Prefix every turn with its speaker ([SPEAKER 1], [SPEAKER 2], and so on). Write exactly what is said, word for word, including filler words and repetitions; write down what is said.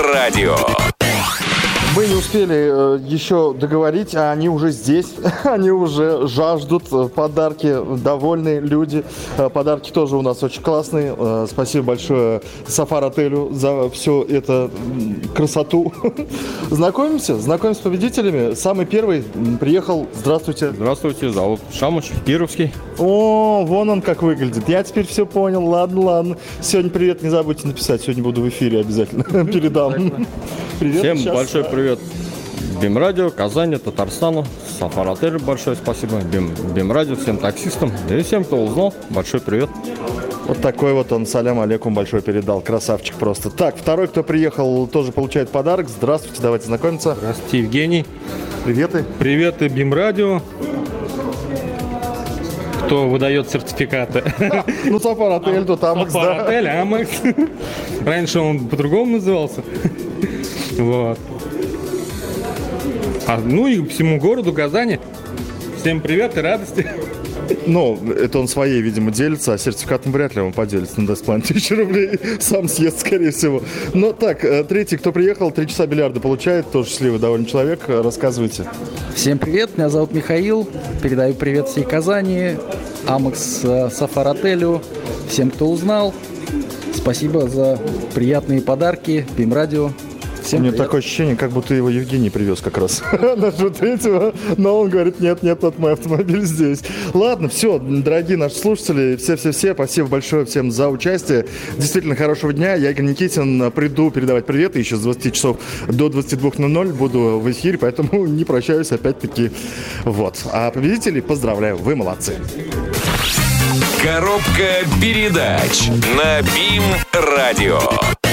[SPEAKER 1] радио.
[SPEAKER 2] Мы не успели э, еще договорить, а они уже здесь, они уже жаждут подарки, довольные люди. Э, подарки тоже у нас очень классные. Э, спасибо большое Сафар Отелю за всю эту красоту. Знакомимся, знакомимся с победителями. Самый первый приехал. Здравствуйте.
[SPEAKER 3] Здравствуйте, зовут Шамыч, Кировский.
[SPEAKER 2] О, вон он как выглядит. Я теперь все понял. Ладно, ладно. Сегодня привет не забудьте написать. Сегодня буду в эфире обязательно. Передам. Привет.
[SPEAKER 3] Всем
[SPEAKER 2] Сейчас.
[SPEAKER 3] большой привет. Бимрадио, Казани, Татарстану, Сафар Отель, большое спасибо. Бим, Бимрадио, всем таксистам и всем, кто узнал, большой привет.
[SPEAKER 2] Вот такой вот он, салям алейкум, большой передал. Красавчик просто. Так, второй, кто приехал, тоже получает подарок. Здравствуйте, давайте знакомиться.
[SPEAKER 4] Здравствуйте, Евгений.
[SPEAKER 2] Приветы.
[SPEAKER 4] Привет и Бимрадио. Кто выдает сертификаты?
[SPEAKER 2] Ну, Сафар Отель, тут Амекс,
[SPEAKER 4] Сафар
[SPEAKER 2] да?
[SPEAKER 4] Отель, Амекс. Раньше он по-другому назывался. Вот. А, ну и всему городу Казани. Всем привет и радости.
[SPEAKER 2] Ну, это он своей, видимо, делится, а сертификатом вряд ли он поделится. Ну, даст план тысячу рублей, сам съест, скорее всего. Но так, третий, кто приехал, три часа бильярда получает, тоже счастливый довольно человек. Рассказывайте.
[SPEAKER 5] Всем привет, меня зовут Михаил. Передаю привет всей Казани, Амекс, Сафар Отелю, всем, кто узнал. Спасибо за приятные подарки, Бимрадио. Всем
[SPEAKER 2] У меня
[SPEAKER 5] привет.
[SPEAKER 2] такое ощущение, как будто его Евгений привез как раз нашего третьего, но он говорит, нет, нет, вот мой автомобиль здесь. Ладно, все, дорогие наши слушатели, все-все-все, спасибо большое всем за участие. Действительно, хорошего дня. Я, Игорь Никитин, приду передавать приветы еще с двадцати часов до двадцати двух ноль-ноль буду в эфире, поэтому не прощаюсь опять-таки. Вот. А победителей поздравляю, вы молодцы.
[SPEAKER 1] Коробка передач на БИМ-радио.